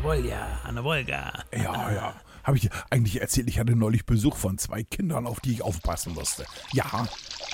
Volja, an der Wolga. Ja. Habe ich dir eigentlich erzählt, ich hatte neulich Besuch von 2 Kindern, auf die ich aufpassen musste. Ja,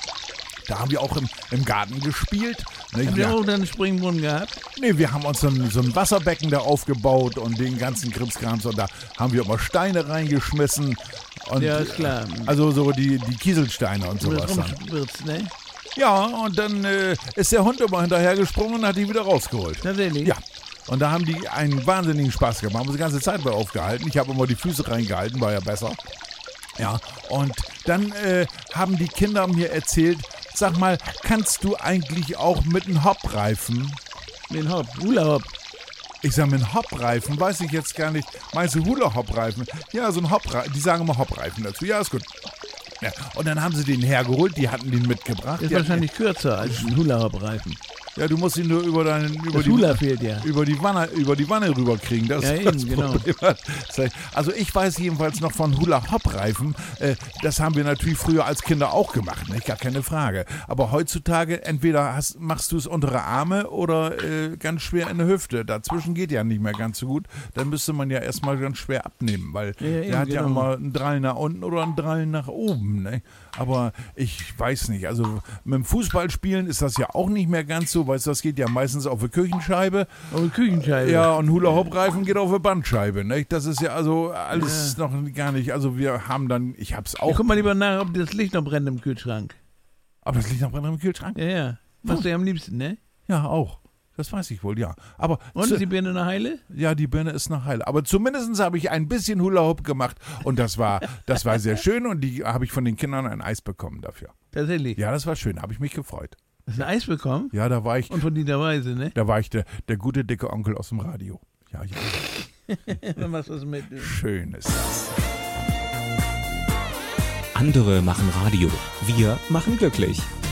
da haben wir auch im Garten gespielt. Ne? Habt ihr auch einen Springbrunnen gehabt? Nee, wir haben uns so ein Wasserbecken da aufgebaut und den ganzen Krimskrams und da haben wir immer Steine reingeschmissen. Und, Ja, ist klar. Also so die Kieselsteine und sowas dann. Rumspritzt, ne? Ja, und dann ist der Hund immer hinterhergesprungen und hat die wieder rausgeholt. Tatsächlich? Ja. Und da haben die einen wahnsinnigen Spaß gemacht. Haben sie die ganze Zeit bei aufgehalten. Ich habe immer die Füße reingehalten, war ja besser. Ja, und dann haben die Kinder mir erzählt, sag mal, kannst du eigentlich auch mit einem Hoppreifen? Den Hopp, Hula-Hopp. Ich sag, mit einem Hoppreifen, weiß ich jetzt gar nicht. Meinst du Hula-Hopp-Reifen? Ja, so ein Hoppreifen, die sagen immer Hoppreifen dazu. Ja, ist gut. Ja, und dann haben sie den hergeholt, die hatten den mitgebracht. Ist wahrscheinlich kürzer als ein Hula-Hopp-Reifen. Ja, du musst ihn nur über Das Hula fehlt ja. über die Wanne rüberkriegen. Das Ja, ist eben, das genau. Problem. Also ich weiß jedenfalls noch von Hula-Hopp-Reifen. Das haben wir natürlich früher als Kinder auch gemacht, nicht? Gar keine Frage. Aber heutzutage entweder machst du es untere Arme oder ganz schwer in der Hüfte. Dazwischen geht ja nicht mehr ganz so gut. Dann müsste man ja erstmal ganz schwer abnehmen, weil der hat ja immer einen Drall nach unten oder einen Drall nach oben. Ne? Aber ich weiß nicht. Also mit dem Fußballspielen ist das ja auch nicht mehr ganz so. Weißt du, das geht ja meistens auf eine Küchenscheibe. Auf eine Küchenscheibe? Ja, und Hula-Hopp-Reifen geht auf eine Bandscheibe. Ne? Das ist ja also alles noch gar nicht. Also wir haben dann, ich hab's auch. Ja, guck mal lieber nach, ob das Licht noch brennt im Kühlschrank. Aber das liegt noch im Kühlschrank? Ja. Machst du ja am liebsten, ne? Ja, auch. Das weiß ich wohl, ja. Aber und ist die Birne eine Heile? Ja, die Birne ist eine Heile. Aber zumindest habe ich ein bisschen Hula-Hoop gemacht und das war sehr schön und die habe ich von den Kindern ein Eis bekommen dafür. Tatsächlich? Ja, das war schön, habe ich mich gefreut. Hast du ein Eis bekommen? Ja, da war ich. Und von Dieter Weise, ne? Da war ich der gute, dicke Onkel aus dem Radio. Ja. Dann machst du was mit. Schön ist das. Andere machen Radio. Wir machen glücklich.